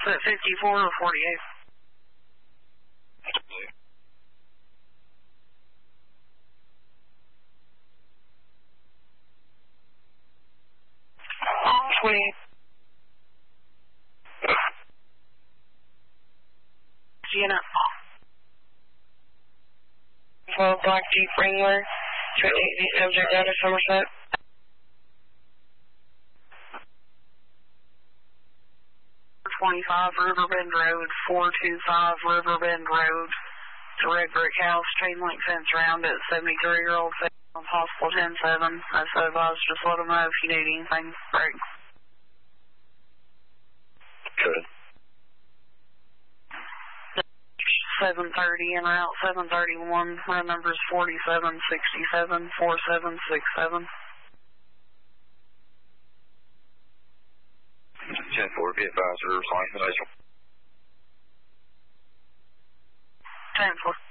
at 54 or 48? Sweet. Unit. 12 Black Jeep Wrangler, 28 subject out of Somerset. 25 Riverbend Road, 425 Riverbend Road. It's a red brick house, chain link fence around it, 73-year-old female, possible 10-7. That's so advised, just let them know if you need anything. Break. Good. 730 en route, 731. Road number is 4767, 4767. 10-4, be advised, reverse line, 10-4.